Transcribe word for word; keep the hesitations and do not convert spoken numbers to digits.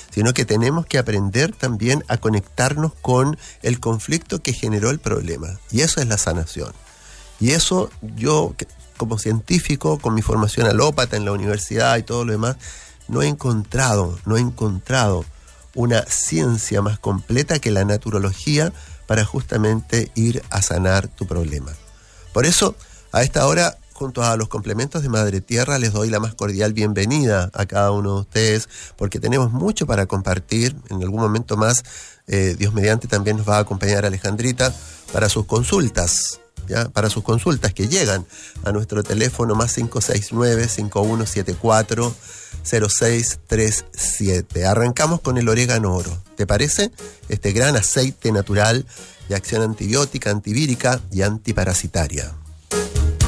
sino que tenemos que aprender también a conectarnos con el conflicto que generó el problema. Y eso es la sanación. Y eso yo, como científico, con mi formación alópata en la universidad y todo lo demás, no he encontrado, no he encontrado una ciencia más completa que la naturología para justamente ir a sanar tu problema. Por eso, a esta hora, junto a los complementos de Madre Tierra, les doy la más cordial bienvenida a cada uno de ustedes, porque tenemos mucho para compartir. En algún momento más, eh, Dios mediante, también nos va a acompañar Alejandrita para sus consultas. ¿Ya? Para sus consultas que llegan a nuestro teléfono más cinco seis nueve, cinco uno siete cuatro, cero seis tres siete. Arrancamos con el orégano oro. ¿Te parece? Este gran aceite natural de acción antibiótica, antivírica y antiparasitaria.